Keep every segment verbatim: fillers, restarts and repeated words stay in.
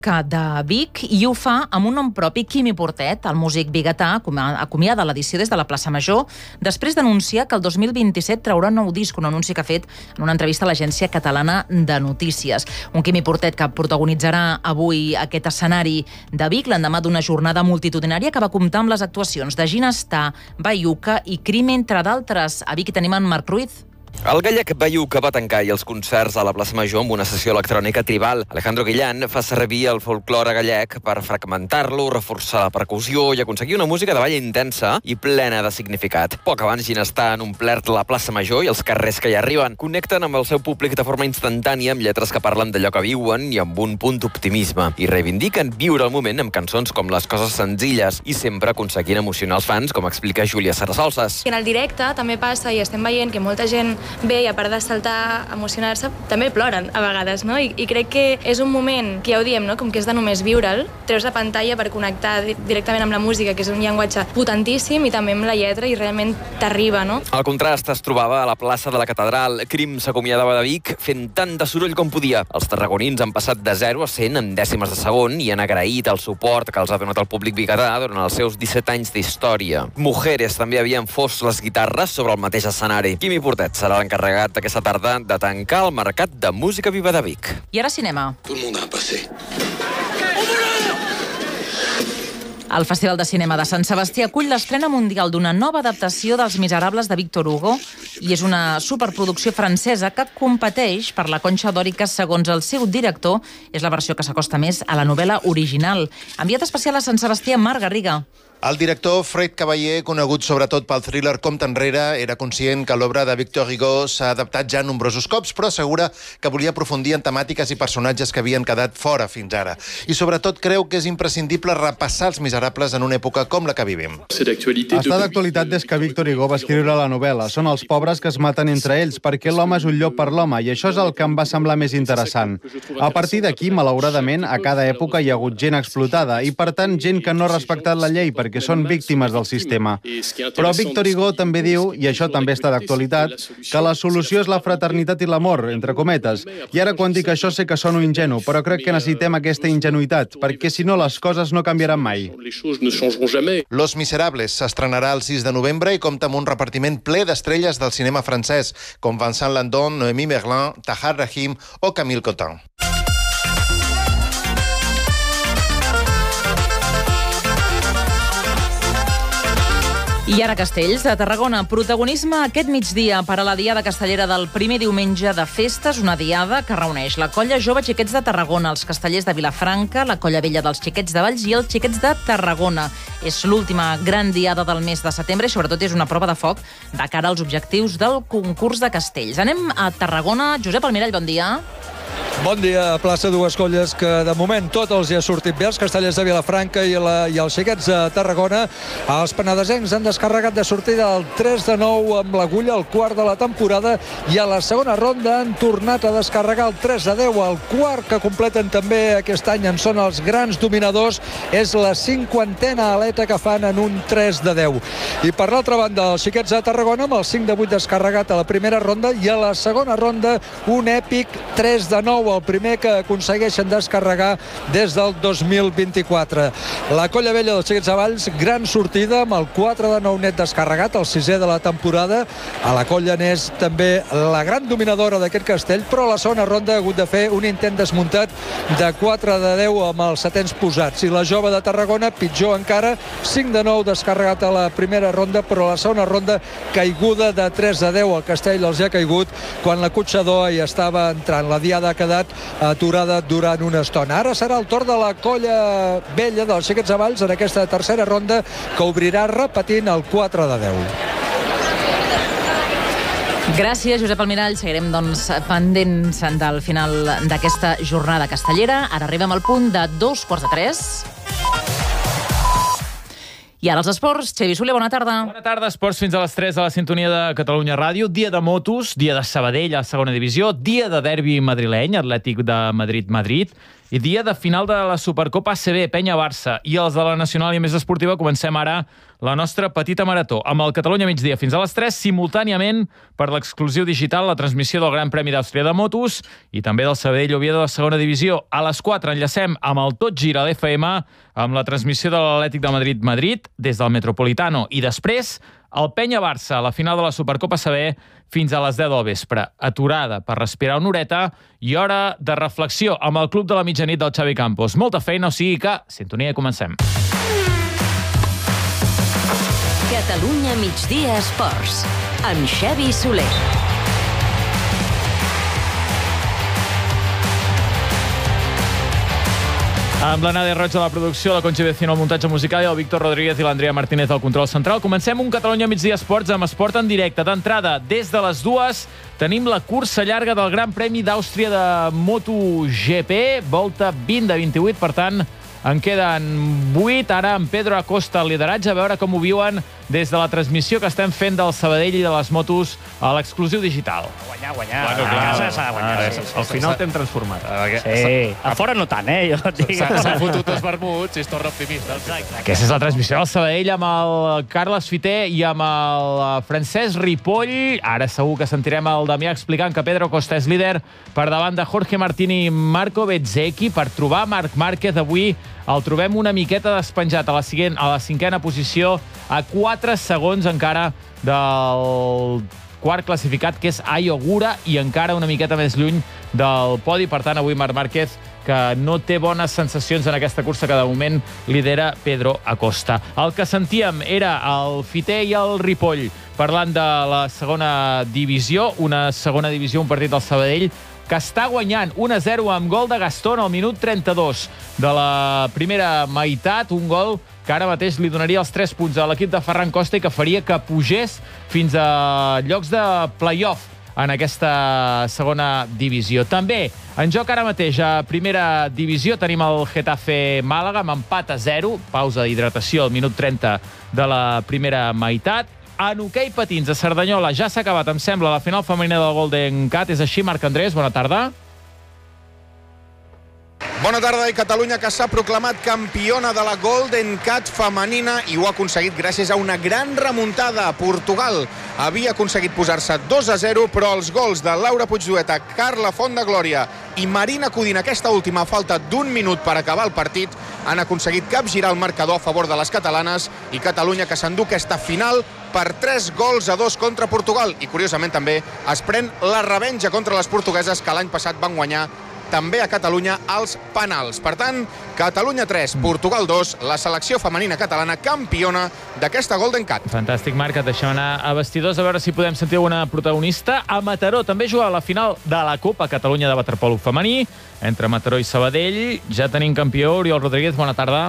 de Vic i ho fa amb un nom propi, Quimi Portet. El músic biguetà acomiada l'edició des de la plaça Major després d'anunciar que el dos mil vint-i-set traurà nou disc, un anunci que ha fet en una entrevista a l'Agència Catalana de Notícies. Un Quimi Portet que protagonitzarà avui aquest escenari de Vic l'endemà d'una jornada multitudinària que va comptar amb les actuacions de Ginestar, Baiuca i Crime, entre d'altres. A Vic hi tenim en Marc Ruiz. El gallec Baiuca va tancar ahir els concerts a la plaça Major amb una sessió electrònica tribal. Alejandro Guillán fa servir el folklore gallec per fragmentar-lo, reforçar la percussió i aconseguir una música de ball intensa i plena de significat. Poc abans Ginestar han omplert la plaça Major i els carrers que hi arriben. Connecten amb el seu públic de forma instantània, amb lletres que parlen d'allò que viuen i amb un punt d'optimisme. I reivindiquen viure el moment amb cançons com Les coses senzilles i sempre aconseguint emocionar els fans, com explica Júlia Sarasolses. En el directe també passa i estem veient que molta gent bé, i a part de saltar, emocionar-se, també ploren a vegades, no? I, i crec que és un moment que ja ho diem, no? Com que és de només viure'l, treus la pantalla per connectar directament amb la música, que és un llenguatge potentíssim, i també amb la lletra, i realment t'arriba, no? El contrast es trobava a la plaça de la Catedral. Crim s'acomiadava de Vic fent tant de soroll com podia. Els tarragonins han passat de zero a cent en dècimes de segon i han agraït el suport que els ha donat el públic biguetà durant els seus disset anys d'història. Mujeres també havien fos les guitarres sobre el mateix escenari. Quimi Portet serà l'encarregat aquesta tarda de tancar el mercat de música viva de Vic. I ara cinema. Tout le monde a un passé. El Festival de Cinema de Sant Sebastià acull l'estrena mundial d'una nova adaptació dels Miserables de Victor Hugo i és una superproducció francesa que competeix per la Conxa d'Or i que, segons el seu director, és la versió que s'acosta més a la novel·la original. Enviat especial a Sant Sebastià, Marc Garriga. El director Fred Cavallé, conegut sobretot pel thriller Compte Enrere, era conscient que l'obra de Victor Hugo s'ha adaptat ja nombrosos cops, però assegura que volia aprofundir en temàtiques i personatges que havien quedat fora fins ara. I sobretot creu que és imprescindible repassar els Miserables en una època com la que vivim. Està d'actualitat des que Victor Hugo va escriure la novel·la. Són els pobres que es maten entre ells, perquè l'home és un llop per l'home, i això és el que em va semblar més interessant. A partir d'aquí, malauradament, a cada època hi ha hagut gent explotada, i per tant gent que no ha respectat la llei, perquè que són víctimes del sistema. Però Victor Hugo també diu, i això també està d'actualitat, que la solució és la fraternitat i l'amor, entre cometes. I ara quan dic això sé que sono ingenu, però crec que necessitem aquesta ingenuïtat, perquè si no les coses no canviaran mai. Los Miserables s'estrenarà el sis de novembre i compta amb un repartiment ple d'estrelles del cinema francès, com Vincent Landon, Noémie Merlin, Tahar Rahim o Camille Cotin. I ara Castells, de Tarragona. Protagonisme aquest migdia per a la Diada Castellera del primer diumenge de festes, una diada que reuneix la Colla Jove Xiquets de Tarragona, els Castellers de Vilafranca, la Colla Vella dels Xiquets de Valls i els Xiquets de Tarragona. És l'última gran diada del mes de setembre i sobretot és una prova de foc de cara als objectius del concurs de Castells. Anem a Tarragona. Josep Almirall, bon dia. Bon dia, plaça Dues Colles, que de moment tot els hi ha sortit bé, els castellers de Vilafranca i, la, i els xiquets de Tarragona. Els penedesencs han descarregat de sortida el tres de nou amb l'agulla, el quart de la temporada, i a la segona ronda han tornat a descarregar el tres de deu. El quart que completen també aquest any en són els grans dominadors, és la cinquantena aleta que fan en un tres de deu. I per l'altra banda, els xiquets de Tarragona amb el cinc de vuit descarregat a la primera ronda i a la segona ronda un èpic tres de nou, el primer que aconsegueixen descarregar des del dos mil vint-i-quatre. La Colla Vella dels Xiquets de Valls, gran sortida amb el quatre de nou net descarregat, el sisè de la temporada. A la colla n'és també la gran dominadora d'aquest castell, però a la segona ronda ha hagut de fer un intent desmuntat de quatre de deu amb els setens posats. I la Jove de Tarragona, pitjor encara, cinc de nou descarregat a la primera ronda, però a la segona ronda caiguda de tres de deu. El castell els ha caigut quan la Cotxador hi estava entrant. La diada ha quedat aturada durant una estona. Ara serà el torn de la Colla Vella dels Xiquets de Valls en aquesta tercera ronda, que obrirà repetint el quatre de deu. Gràcies, Josep Almirall. Seguirem, doncs, pendents del final d'aquesta jornada castellera. Ara arribem al punt de dos quarts de tres. I ara els esports. Xavi Soler, bona tarda. Bona tarda, esports fins a les tres a la sintonia de Catalunya Ràdio. Dia de motos, dia de Sabadell a segona divisió, dia de derbi madrileny, Atlètic de Madrid-Madrid, i dia de final de la Supercopa A C B, Penya-Barça. I els de la Nacional i més esportiva comencem ara la nostra petita marató, amb el Catalunya migdia fins a les tres, simultàniament per l'exclusiu digital, la transmissió del Gran Premi d'Àustria de motos i també del Sabadell-Oviedo de segona divisió. A les quatre enllacem amb el Tot Gira a l'F M, amb la transmissió de l'Atlètic de Madrid-Madrid des del Metropolitano, i després el Penya-Barça, a la final de la Supercopa A C B, fins a les deu del vespre. Aturada per respirar una horeta i hora de reflexió amb el Club de la Mitjanit del Xavi Campos. Molta feina, o sigui que, sintonia, comencem. Catalunya migdia esports, amb Xavi Soler. Amb la Nàdia Roig de la producció, la Conchi Vecino al muntatge musical i el Víctor Rodríguez i l'Andrea Martínez al control central. Comencem un Catalunya migdia esports amb esport en directe. D'entrada, des de les dues, tenim la cursa llarga del Gran Premi d'Àustria de MotoGP, volta vint de vint-i-vuit, per tant, en queden vuit. Ara amb Pedro Acosta al lideratge, a veure com ho viuen des de la transmissió que estem fent del Sabadell i de les motos a l'exclusiu digital. Guanyar, guanyar. Bueno, clar. S'ha de guanyar. Ah, al final t'hem transformat. Sí, a fora no tant, eh? S'han fotut els vermuts i es torna optimista. Aquesta és la transmissió del Sabadell amb el Carles Fiter i amb el Francesc Ripoll. Ara segur que sentirem el Damià explicant que Pedro Costa és líder per davant de Jorge Martín i Marco Bezzecchi. Per trobar Marc Márquez avui el trobem una miqueta despenjat a la, cinquena, a la cinquena posició, a quatre segons encara del quart classificat, que és Ayogura, i encara una miqueta més lluny del podi. Per tant, avui Marc Márquez, que no té bones sensacions en aquesta cursa, que de moment lidera Pedro Acosta. El que sentíem era el Fiter i el Ripoll parlant de la segona divisió, una segona divisió, un partit del Sabadell, que està guanyant un a zero amb gol de Gastón al minut trenta-dos de la primera meitat, un gol que ara mateix li donaria els tres punts a l'equip de Ferran Costa i que faria que pugés fins a llocs de play-off en aquesta segona divisió. També en joc ara mateix a primera divisió tenim el Getafe Màlaga amb empat a zero, pausa d'hidratació al minut trenta de la primera meitat. En hoquei patins a Cerdanyola ja s'ha acabat, em sembla, la final femenina del Golden Cat. És així, Marc Andrés, bona tarda. Bona tarda, i Catalunya, que s'ha proclamat campiona de la Golden Cat femenina i ho ha aconseguit gràcies a una gran remuntada. Portugal havia aconseguit posar-se dos a zero, però els gols de Laura Puigdueta, Carla Fontdeglòria i Marina Codina, aquesta última falta d'un minut per acabar el partit, han aconseguit capgirar el marcador a favor de les catalanes, i Catalunya, que s'endú aquesta final per tres gols a dos contra Portugal. I curiosament també es pren la revenja contra les portugueses, que l'any passat van guanyar també a Catalunya als penals. Per tant, Catalunya tres, Portugal dos, la selecció femenina catalana campiona d'aquesta Golden Cat. Fantàstic, Marc, et deixem anar a vestidors a veure si podem sentir alguna protagonista. A Mataró també juga a la final de la Copa Catalunya de waterpolo femení, entre Mataró i Sabadell. Ja tenim campió, Oriol Rodríguez, bona tarda.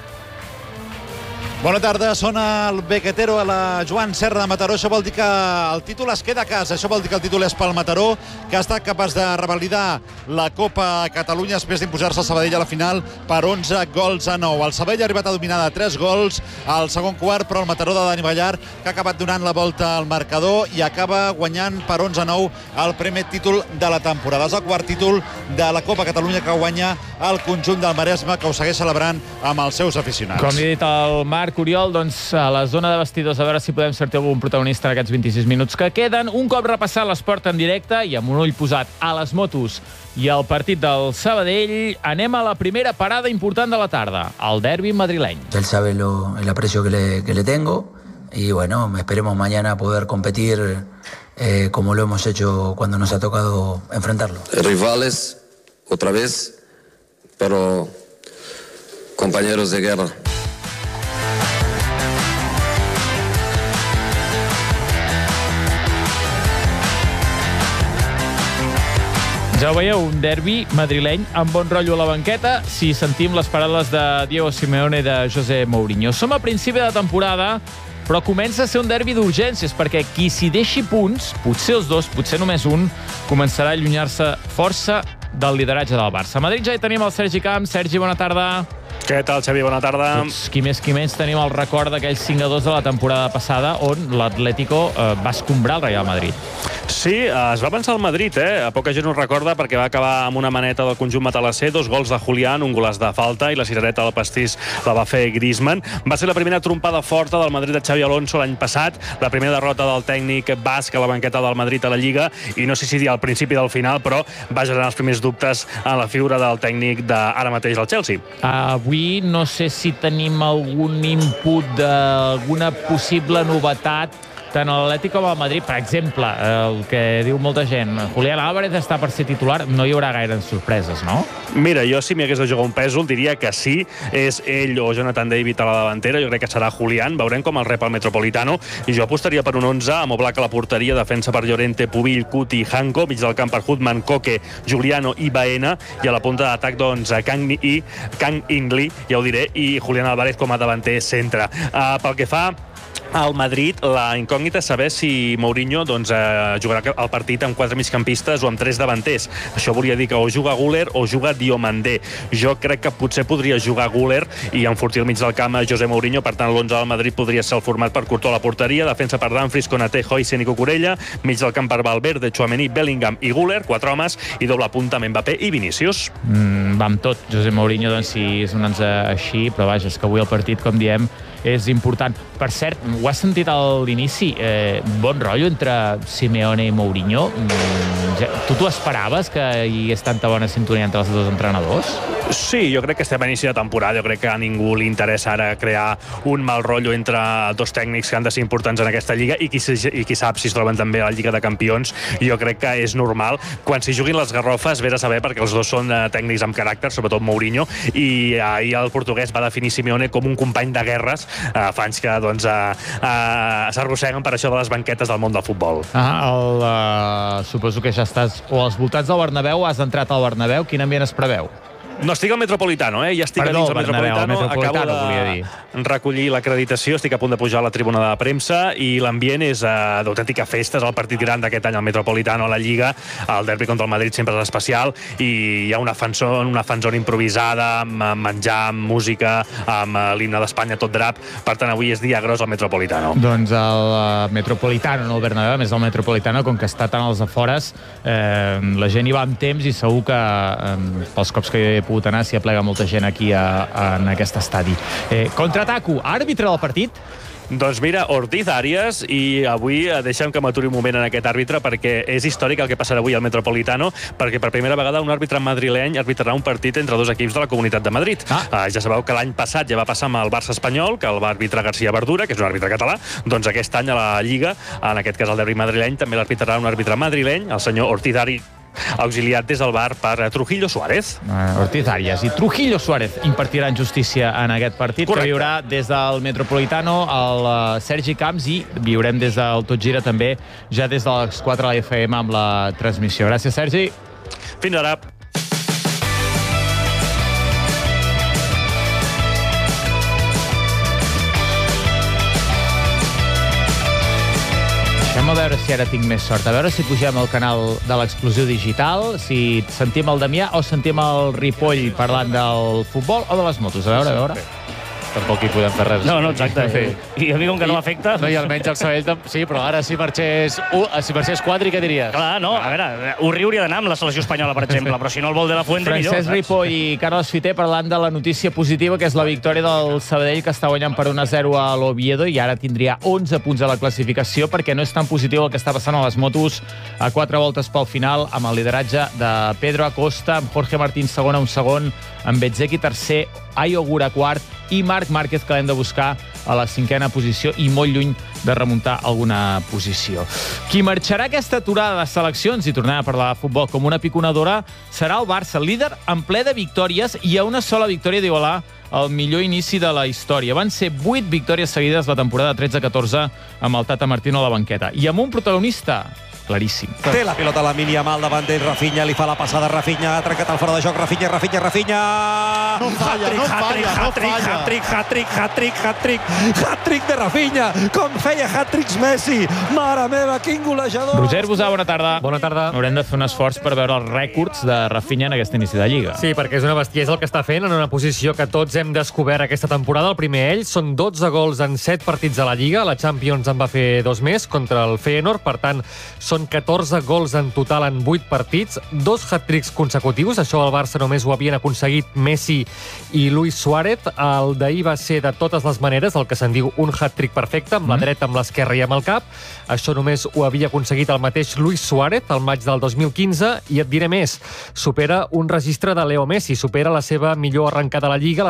Bona tarda, sona el bequetero a la Joan Serra de Mataró. Això vol dir que el títol es queda a casa. Això vol dir que el títol és pel Mataró, que ha estat capaç de revalidar la Copa Catalunya després d'imposar-se al Sabadell a la final per onze gols a nou. El Sabadell ha arribat a dominar de tres gols al segon quart, però el Mataró de Dani Ballar, que ha acabat donant la volta al marcador i acaba guanyant per onze a nou el primer títol de la temporada. És el quart títol de la Copa Catalunya que guanya el conjunt del Maresme, que ho segueix celebrant amb els seus aficionats. Com li he dit al Marc, Oriol, doncs a la zona de vestidors a veure si podem sortir algun protagonista en aquests vint-i-sis minuts que queden. Un cop repassat l'esport en directe i amb un ull posat a les motos i al partit del Sabadell, anem a la primera parada important de la tarda, el derbi madrileny. Él sabe lo, el aprecio que le, que le tengo y bueno, esperemos mañana poder competir eh, como lo hemos hecho cuando nos ha tocado enfrentarlo. Rivales, otra vez, pero compañeros de guerra. Ja ho veieu, un derbi madrileny amb bon rotllo a la banqueta, si sentim les paraules de Diego Simeone i de José Mourinho. Som a principi de temporada, però comença a ser un derbi d'urgències, perquè qui s'hi deixi punts, potser els dos, potser només un, començarà a allunyar-se força del lideratge del Barça. A Madrid ja hi tenim el Sergi Camps. Sergi, bona tarda. Què tal, Xavi? Bona tarda. Tots, qui més qui menys, tenim el record d'aquells cinc a dos de la temporada passada on l'Atlético eh, va escombrar el Real Madrid. Sí, es va pensar el Madrid, eh? A poca gent ho recorda perquè va acabar amb una maneta del conjunt matalasser, dos gols de Julián, un golaç de falta i la cirereta del pastís la va fer Griezmann. Va ser la primera trompada forta del Madrid de Xavi Alonso l'any passat, la primera derrota del tècnic basc a la banqueta del Madrid a la Lliga i no sé si dir al principi del final, però va generar els primers dubtes en la figura del tècnic d'ara mateix al Chelsea. Avui no sé si tenim algun input d'alguna possible novetat tant a l'Atlètic com al Madrid. Per exemple, el que diu molta gent, Julián Álvarez està per ser titular, no hi haurà gaires sorpreses, no? Mira, jo si m'hi hagués de jugar un pèsol diria que sí, és ell o Jonathan David a la davantera, jo crec que serà Julián, veurem com el rep al Metropolitano, i jo apostaria per un onze amb Oblak a la porteria, defensa per Llorente, Pubill, Cuti i Hanko, mig del camp per Hutman, Koke, Giuliano i Baena, i a la punta d'atac, doncs, Kang i Kang In-lee, ja ho diré, i Julián Álvarez com a davanter centre. Uh, pel que fa al Madrid, la incògnita és saber si Mourinho doncs, eh, jugarà el partit amb quatre migcampistes o amb tres davanters. Això volia dir que o juga Güler o juga Diomandé. Jo crec que potser podria jugar Güler i enfortir al mig del camp a José Mourinho, per tant l'onze del Madrid podria ser el format per Courtois a la porteria, defensa per Dumfries, Konaté, Højsen i Cucurella, mig del camp per Valverde, Tchouaméni, Bellingham i Güler, quatre homes, i doble punta amb Mbappé i Vinícius. Mm, va amb tot, José Mourinho, doncs, si és un onze així, però vaja, és que avui el partit, com diem, és important. Per cert, ho has sentit a l'inici, eh, bon rotllo entre Simeone i Mourinho. Mm, ja, tu t'ho esperaves, que hi hagués tanta bona sintonia entre els dos entrenadors? Sí, jo crec que estem a inici de temporada, jo crec que a ningú li interessa ara crear un mal rotllo entre dos tècnics que han de ser importants en aquesta lliga i qui, i qui sap si es troben també a la Lliga de Campions. Jo crec que és normal. Quan s'hi juguin les garrofes, vés a saber, perquè els dos són eh, tècnics amb caràcter, sobretot Mourinho, i ahir el portuguès va definir Simeone com un company de guerres, eh, fa anys que doncs, eh, eh, s'arrosseguen per això de les banquetes del món del futbol. Ah, el, uh, suposo que ja estàs o als voltants del Bernabéu, has entrat al Bernabéu, quin ambient es preveu? No, estic al Metropolitano, eh? Ja estic Perdó, a dins del Metropolitano. Metropolitano, Acabo de volia dir. recollir l'acreditació, estic a punt de pujar a la tribuna de premsa i l'ambient és uh, d'autèntica festa, és el partit gran d'aquest any al Metropolitano, a la Lliga. El derbi contra el Madrid sempre és especial i hi ha una fanzone, una fanzone improvisada, amb menjar, amb música, amb uh, l'himne d'Espanya tot drap. Per tant, avui és dia gros al Metropolitano. Doncs el uh, Metropolitano, no el Bernabéu, a més del Metropolitano, com que està tant als afores, eh, la gent hi va amb temps i segur que eh, pels cops que jo he pogut anar s'hi aplega molta gent aquí a, a, en aquest estadi. Eh, Contraataco, àrbitre del partit? Doncs mira, Ortiz Arias, i avui deixem que m'aturi un moment en aquest àrbitre perquè és històric el que passarà avui al Metropolitano, perquè per primera vegada un àrbitre madrileny arbitrarà un partit entre dos equips de la Comunitat de Madrid. Ah. Uh, ja sabeu que l'any passat ja va passar amb el Barça espanyol, que el va arbitrar García Verdura, que és un àrbitre català, doncs aquest any a la Lliga, en aquest cas el derbi madrileny, també l'arbitrarà un àrbitre madrileny, el senyor Ortiz Arias, auxiliat des del bar per Trujillo Suárez. Uh, Ortiz Arias i Trujillo Suárez impartiran justícia en aquest partit. Correcte. Que viurà des del Metropolitano el uh, Sergi Camps i viurem des del Tot Gira també ja des de les quatre a la F M amb la transmissió. Gràcies, Sergi. Fins ara. Deixem a veure si ara tinc més sort. A veure si pugem al canal de l'Explosió Digital, si sentim el Damià o sentim el Ripoll parlant del futbol o de les motos. A veure, a veure. Tampoc hi podem fer res. No, no, exacte. Sí. I a mi com que no m'afecta... No, i almenys el Sabadell... Sí, però ara si marxés, uh, si marxés quatre, què diries? Clar, no, a veure, Urri hauria d'anar amb la selecció espanyola, per exemple, però si no el vol de la Fuente, millor. Francesc Ripoll i Carles Fiter parlant de la notícia positiva, que és la victòria del Sabadell, que està guanyant per un a zero a l'Oviedo i ara tindria onze punts a la classificació, perquè no és tan positiu el que està passant a les motos a quatre voltes pel final, amb el lideratge de Pedro Acosta, amb Jorge Martín segon a un segon, amb Bezzecchi tercer, Ayo Ogura quart i Marc Márquez, que l'hem de buscar a la cinquena posició i molt lluny de remuntar alguna posició. Qui marxarà aquesta aturada de seleccions, i tornem a parlar de futbol com una piconadora, serà el Barça, líder en ple de victòries i a una sola victòria d'igualar el millor inici de la història. Van ser vuit victòries seguides la temporada tretze catorze amb el Tata Martino a la banqueta. I amb un protagonista claríssim. Té la pilota Lamine Yamal davant d'ell, Rafinha, li fa la passada, Rafinha, ha trencat el fora de joc, Rafinha, Rafinha, Rafinha... No falla, no falla, no falla. Hat-trick, hat-trick, hat-trick, hat-trick, hat-trick de Rafinha, com feia hat-tricks Messi. Mare meva, quin golejador! Roger Busà, bona tarda. Bona tarda. Haurem de fer un esforç per veure els rècords de Rafinha en aquest inici de Lliga. Sí, perquè és una bèstia, és el que està fent en una posició que tots hem descobert aquesta temporada. El primer ell, són dotze gols en set partits a la Lliga, la Champions en va fer dos més contra el Feyenoord, per tant, són catorze gols en total en vuit partits, dos hat-tricks consecutius, això al Barça només ho havien aconseguit Messi i Luis Suárez. El d'ahir va ser de totes les maneres el que se'n diu un hat-trick perfecte, amb la dreta, amb l'esquerra i amb el cap. Això només ho havia aconseguit el mateix Luis Suárez al maig del dos mil quinze, i et diré més, supera un registre de Leo Messi, supera la seva millor arrencada a la Lliga,